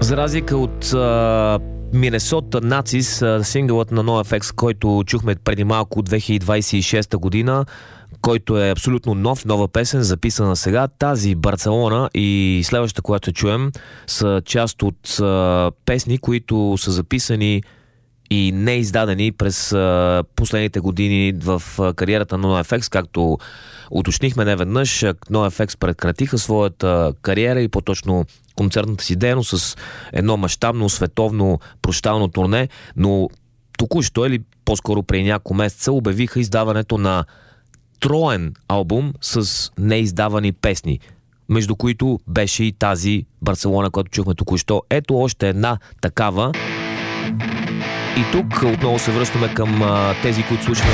За разлика от Минесота Нацис, сингълът на NoFX, който чухме преди малко от 2026 година, който е абсолютно нова песен, записана сега. Тази Барселона и следващата, която чуем, са част от песни, които са записани и не издадени през последните години в кариерата на NoFX, както уточнихме неведнъж. NoFX прекратиха своята кариера и по-точно концертната си дейност с едно мащабно световно прощално турне, но току-що или по-скоро преди няколко месеца обявиха издаването на троен албум с неиздавани песни, между които беше и тази Барселона, която чухме току-що. Ето още една такава. И тук отново се връщаме към тези, които слушаме